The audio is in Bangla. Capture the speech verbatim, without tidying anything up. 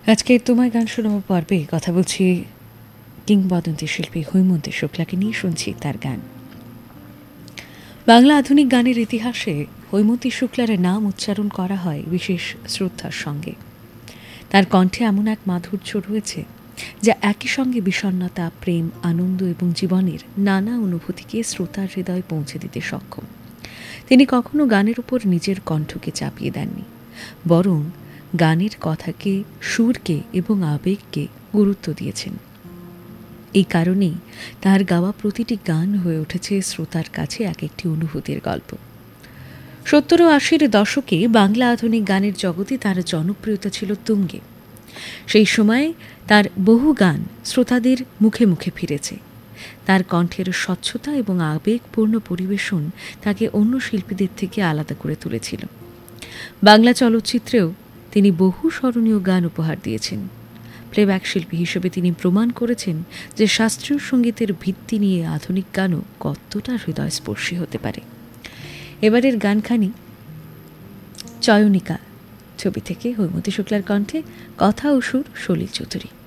আজকের তোমায় গান শোনাবো পর্বে কথা বলছি কিংবদন্তি শিল্পী হৈমন্তী শুক্লাকে নিয়ে। শুনছি তার গান। বাংলা আধুনিক গানের ইতিহাসে হৈমন্তী শুক্লার নাম উচ্চারণ করা হয় বিশেষ শ্রদ্ধার সঙ্গে। তার কণ্ঠে এমন এক মাধুর্য রয়েছে যা একই সঙ্গে বিষণ্ণতা, প্রেম, আনন্দ এবং জীবনের নানা অনুভূতিকে শ্রোতার হৃদয়ে পৌঁছে দিতে সক্ষম। তিনি কখনো গানের উপর নিজের কণ্ঠকে চাপিয়ে দেননি, বরং গানের কথাকে, সুরকে এবং আবেগকে গুরুত্ব দিয়েছেন। এই কারণেই তার গাওয়া প্রতিটি গান হয়ে উঠেছে শ্রোতার কাছে এক একটি অনুভূতির গল্প। সত্তর ও আশির দশকে বাংলা আধুনিক গানের জগতে তার জনপ্রিয়তা ছিল তুঙ্গে। সেই সময়ে তার বহু গান শ্রোতাদের মুখে মুখে ফিরেছে। তার কণ্ঠের স্বচ্ছতা এবং আবেগপূর্ণ পরিবেশন তাকে অন্য শিল্পীদের থেকে আলাদা করে তুলেছিল। বাংলা চলচ্চিত্রেও তিনি বহু স্মরণীয় গান উপহার দিয়েছেন। প্লেব্যাক শিল্পী হিসেবে তিনি প্রমাণ করেছেন যে শাস্ত্রীয় সঙ্গীতের ভিত্তি নিয়ে আধুনিক গানও কতটা হৃদয়স্পর্শী হতে পারে। এবারের গানখানি চয়নিকা ছবি থেকে হৈমন্তী শুক্লার কণ্ঠে, কথা ও সুর সলিল চৌধুরী।